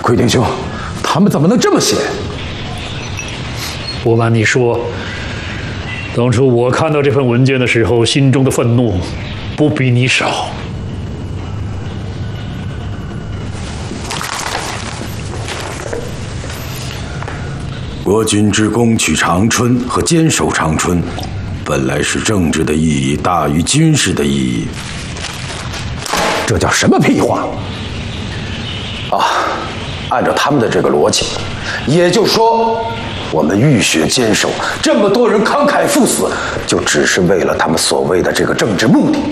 奎丁兄，他们怎么能这么写？ 不瞒你说，当初我看到这份文件的时候，心中的愤怒不比你少。 国君之攻取长春和坚守长春，本来是政治的意义大于军事的意义。 这叫什么屁话？ 按照他们的这个逻辑，也就是说，我们浴血坚守，这么多人慷慨赴死，就只是为了他们所谓的这个政治目的。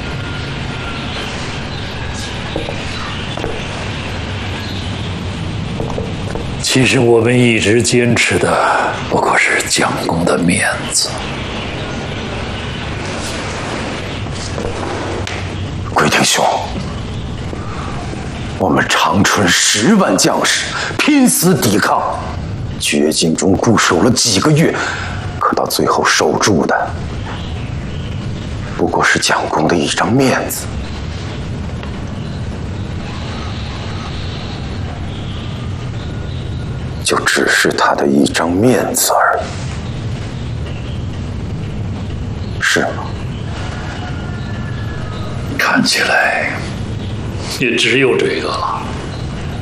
其实我们一直坚持的不过是蒋公的面子。 奎丁兄，我们长春10万将士拼死抵抗，绝境中固守了几个月，可到最后守住的不过是蒋公的一张面子。就只是他的一张面子而已，是吗？ 看起来也只有这个了。